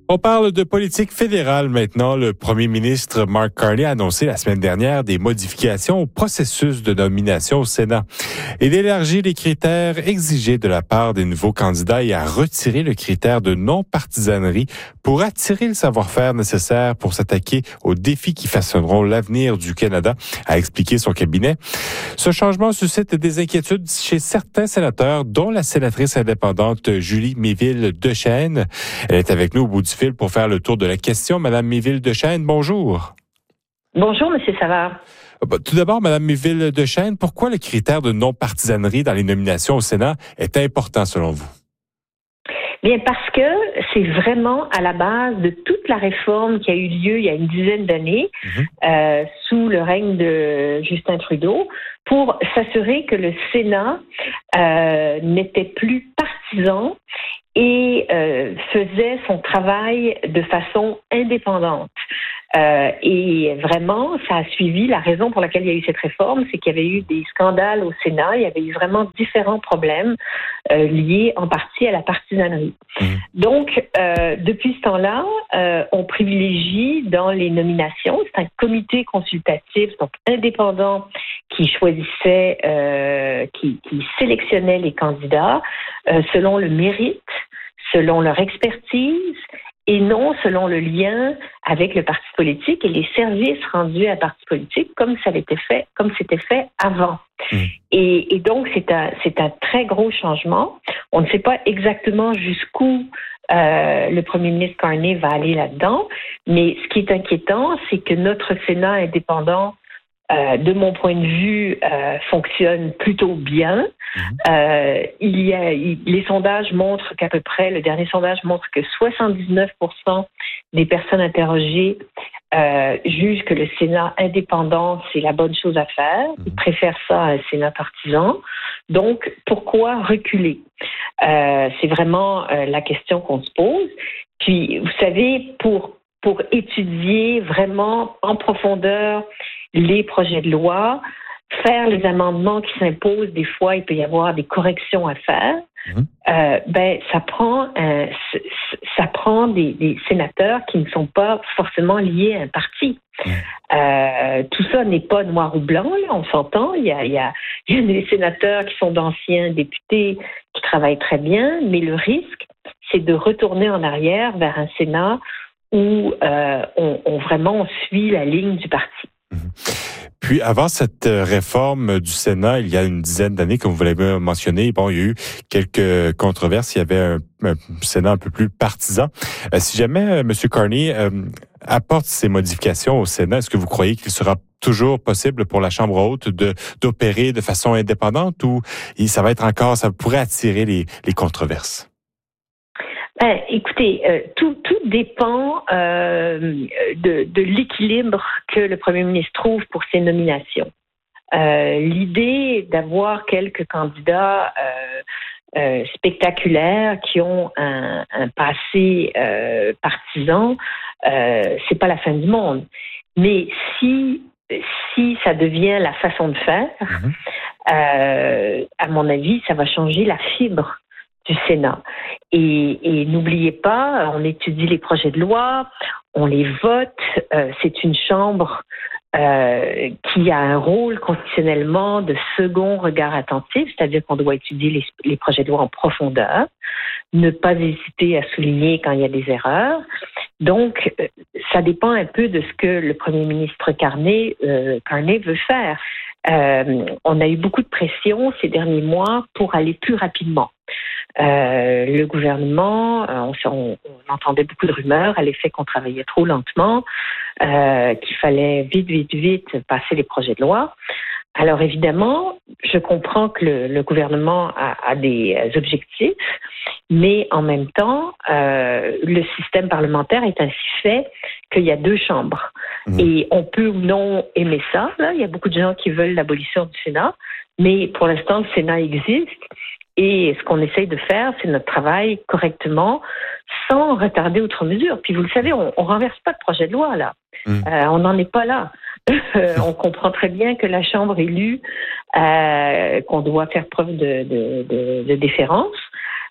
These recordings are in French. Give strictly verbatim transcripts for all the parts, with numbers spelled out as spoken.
On parle de politique fédérale maintenant. Le premier ministre Mark Carney a annoncé la semaine dernière des modifications au processus de nomination au Sénat. Il élargit les critères exigés de la part des nouveaux candidats et a retiré le critère de non-partisanerie pour attirer le savoir-faire nécessaire pour s'attaquer aux défis qui façonneront l'avenir du Canada, a expliqué son cabinet. Ce changement suscite des inquiétudes chez certains sénateurs, dont la sénatrice indépendante Julie Méville-Deschênes. Elle est avec nous au bout du fil pour faire le tour de la question. Madame Méville-Deschênes, bonjour. Bonjour, Monsieur Savard. Tout d'abord, Madame Méville-Deschênes, pourquoi le critère de non-partisanerie dans les nominations au Sénat est important selon vous? Bien, parce que c'est vraiment à la base de toute la réforme qui a eu lieu il y a une dizaine d'années, mmh. euh, sous le règne de Justin Trudeau, pour s'assurer que le Sénat euh, n'était plus partisan et euh, faisait son travail de façon indépendante. Euh, et vraiment, ça a suivi la raison pour laquelle il y a eu cette réforme, c'est qu'il y avait eu des scandales au Sénat, il y avait eu vraiment différents problèmes euh, liés en partie à la partisanerie. Mmh. Donc, euh, depuis ce temps-là, euh, on privilégie dans les nominations, c'est un comité consultatif, donc indépendant, qui choisissait, euh, qui, qui sélectionnait les candidats euh, selon le mérite, selon leur expertise, et non selon le lien avec le parti politique et les services rendus à un parti politique, comme ça l'était fait, comme c'était fait avant. Mmh. Et, et donc c'est un c'est un très gros changement. On ne sait pas exactement jusqu'où euh, le premier ministre Carney va aller là-dedans, mais ce qui est inquiétant, c'est que notre Sénat indépendant, Euh, de mon point de vue, euh, fonctionne plutôt bien. Mmh. Euh, il y a, il, les sondages montrent qu'à peu près, le dernier sondage montre que soixante-dix-neuf pour cent des personnes interrogées euh, jugent que le Sénat indépendant, c'est la bonne chose à faire. Ils préfèrent ça à un Sénat partisan. Donc, pourquoi reculer? Euh, c'est vraiment euh, la question qu'on se pose. Puis, vous savez, pour, pour étudier vraiment en profondeur les projets de loi, faire les amendements qui s'imposent, des fois, il peut y avoir des corrections à faire. Mmh. Euh, ben, ça prend, un, ça prend des, des sénateurs qui ne sont pas forcément liés à un parti. Mmh. Euh, tout ça n'est pas noir ou blanc, là, on s'entend. Il y a, il y a, il y a des sénateurs qui sont d'anciens députés qui travaillent très bien, mais le risque, c'est de retourner en arrière vers un Sénat où euh, on, on vraiment on suit la ligne du parti. Puis, avant cette réforme du Sénat, il y a une dizaine d'années, comme vous l'avez mentionné, bon, il y a eu quelques controverses. Il y avait un, un Sénat un peu plus partisan. Euh, si jamais euh, M. Carney euh, apporte ces modifications au Sénat, est-ce que vous croyez qu'il sera toujours possible pour la Chambre haute de d'opérer de façon indépendante ou ça va être encore, ça pourrait attirer les, les controverses? Ben, écoutez, euh, tout, tout dépend euh, de, de l'équilibre que le premier ministre trouve pour ses nominations. Euh, l'idée d'avoir quelques candidats euh, euh, spectaculaires qui ont un, un passé euh, partisan, euh, c'est pas la fin du monde. Mais si si ça devient la façon de faire, mmh. euh, à mon avis, ça va changer la fibre du Sénat. Et, et n'oubliez pas, on étudie les projets de loi, on les vote, euh, c'est une chambre euh, qui a un rôle constitutionnellement de second regard attentif, c'est-à-dire qu'on doit étudier les, les projets de loi en profondeur, ne pas hésiter à souligner quand il y a des erreurs. Donc, ça dépend un peu de ce que le premier ministre Carney, euh, Carney veut faire. Euh, on a eu beaucoup de pression ces derniers mois pour aller plus rapidement. Euh, le gouvernement, on, on, on entendait beaucoup de rumeurs à l'effet qu'on travaillait trop lentement, euh, qu'il fallait vite, vite, vite passer les projets de loi. Alors évidemment, je comprends que le, le gouvernement a, a des objectifs, mais en même temps, euh, le système parlementaire est ainsi fait qu'il y a deux chambres. Mmh. Et on peut ou non aimer ça. Là. Il y a beaucoup de gens qui veulent l'abolition du Sénat, mais pour l'instant, le Sénat existe. Et ce qu'on essaye de faire, c'est notre travail correctement, sans retarder outre mesure. Puis vous le savez, on ne renverse pas de projet de loi, là. Mmh. Euh, on n'en est pas là. Euh, on comprend très bien que la Chambre élue, euh, qu'on doit faire preuve de, de, de, de déférence.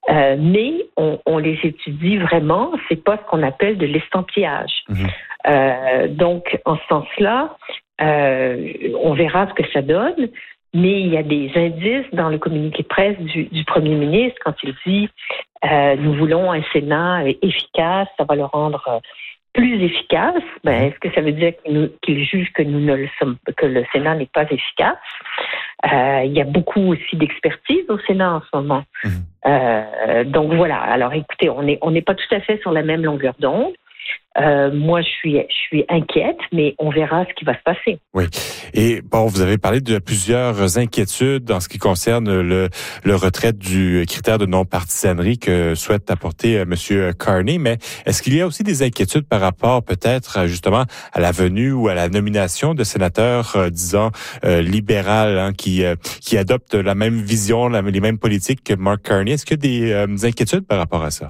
euh, mais on, on les étudie vraiment. C'est pas ce qu'on appelle de l'estampillage. Mmh. Euh, donc, en ce sens-là, euh, on verra ce que ça donne. Mais il y a des indices dans le communiqué de presse du, du premier ministre quand il dit euh, nous voulons un Sénat efficace, ça va le rendre euh, plus efficace. Ben, est-ce que ça veut dire qu'il, nous, qu'il juge que nous ne le sommes, que le Sénat n'est pas efficace? Euh, il y a beaucoup aussi d'expertise au Sénat en ce moment. Mmh. Euh, donc voilà. Alors écoutez, on n'est on n'est pas tout à fait sur la même longueur d'onde. Euh, moi, je suis, je suis inquiète, mais on verra ce qui va se passer. Oui. Et bon, vous avez parlé de plusieurs inquiétudes en ce qui concerne le, le retrait du critère de non-partisanerie que souhaite apporter M. Carney, mais est-ce qu'il y a aussi des inquiétudes par rapport peut-être justement à la venue ou à la nomination de sénateurs, euh, disons, euh, libérales, hein, qui, euh, qui adoptent la même vision, la, les mêmes politiques que Mark Carney? Est-ce qu'il y a des euh, inquiétudes par rapport à ça?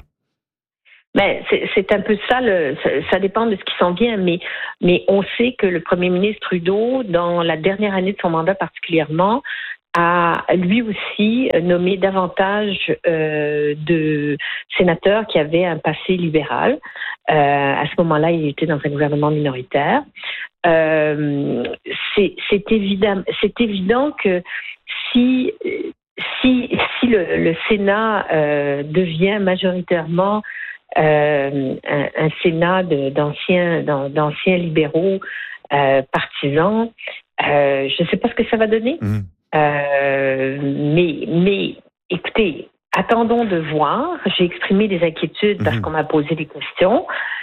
Ben, c'est, c'est un peu ça, le, ça, ça dépend de ce qui s'en vient, mais, mais on sait que le premier ministre Trudeau, dans la dernière année de son mandat particulièrement, a lui aussi nommé davantage euh, de sénateurs qui avaient un passé libéral. Euh, à ce moment-là, il était dans un gouvernement minoritaire. Euh, c'est, c'est, évident, c'est évident que si, si, si le, le Sénat euh, devient majoritairement Euh, un, un Sénat de, d'anciens, d'anciens libéraux euh, partisans. Euh, je ne sais pas ce que ça va donner, mmh. euh, mais, mais écoutez, attendons de voir. J'ai exprimé des inquiétudes mmh. parce qu'on m'a posé des questions.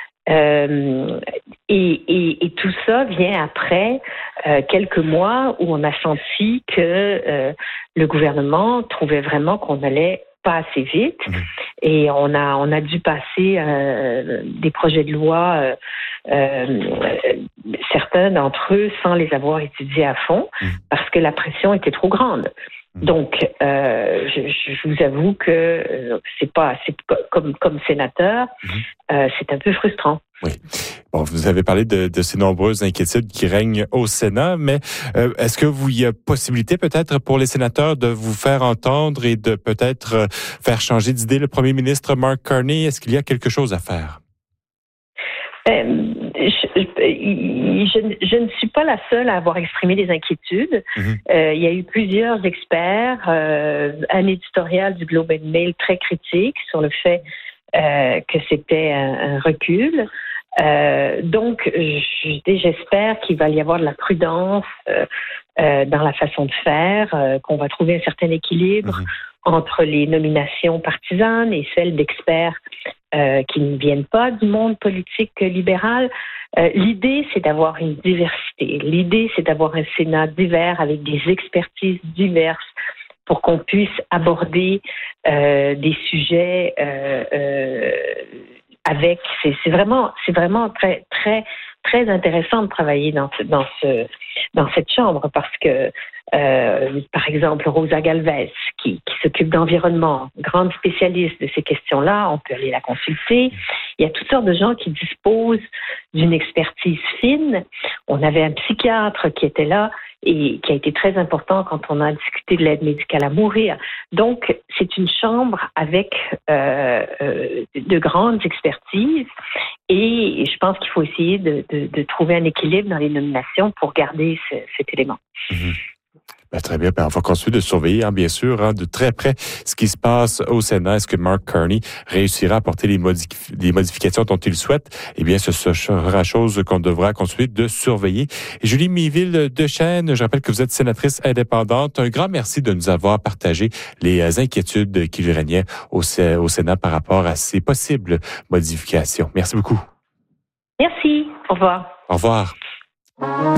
Euh, et, et, et tout ça vient après euh, quelques mois où on a senti que euh, le gouvernement trouvait vraiment qu'on allait pas assez vite mmh. et on a on a dû passer euh, des projets de loi euh, euh, certains d'entre eux sans les avoir étudiés à fond mmh. parce que la pression était trop grande. Mmh. Donc euh, je, je vous avoue que euh, c'est pas c'est comme comme sénateur mmh. euh, c'est un peu frustrant. Oui. Bon, vous avez parlé de, de ces nombreuses inquiétudes qui règnent au Sénat, mais euh, est-ce que vous il y a possibilité peut-être pour les sénateurs de vous faire entendre et de peut-être euh, faire changer d'idée le premier ministre Mark Carney? Est-ce qu'il y a quelque chose à faire? Euh, je, je, je ne suis pas la seule à avoir exprimé des inquiétudes. Mmh. Euh, il y a eu plusieurs experts, euh, un éditorial du Globe and Mail très critique sur le fait euh, que c'était un, un recul. Euh, donc, je, j'espère qu'il va y avoir de la prudence euh, euh, dans la façon de faire, euh, qu'on va trouver un certain équilibre mmh. entre les nominations partisanes et celles d'experts euh, qui ne viennent pas du monde politique libéral. Euh, l'idée, c'est d'avoir une diversité. L'idée, c'est d'avoir un Sénat divers avec des expertises diverses pour qu'on puisse aborder euh, des sujets euh, euh, avec. C'est, c'est vraiment, c'est vraiment très, très, très intéressant de travailler dans ce, dans ce, dans cette chambre parce que, euh, par exemple, Rosa Galvez, qui, qui s'occupe d'environnement, grande spécialiste de ces questions-là, on peut aller la consulter. Il y a toutes sortes de gens qui disposent d'une expertise fine. On avait un psychiatre qui était là et qui a été très important quand on a discuté de l'aide médicale à mourir. Donc, c'est une chambre avec euh, euh, de grandes expertises et je pense qu'il faut essayer de, de, de trouver un équilibre dans les nominations pour garder ce, cet élément. Mmh. Ben, très bien. Ben, on va continuer de surveiller, hein, bien sûr, hein, de très près ce qui se passe au Sénat. Est-ce que Mark Carney réussira à apporter les, modif- les modifications dont il souhaite? Eh bien, ce sera chose qu'on devra continuer de surveiller. Et Julie Méville-Dechaine, je rappelle que vous êtes sénatrice indépendante. Un grand merci de nous avoir partagé les inquiétudes qui régnaient au, au Sénat par rapport à ces possibles modifications. Merci beaucoup. Merci. Au revoir. Au revoir.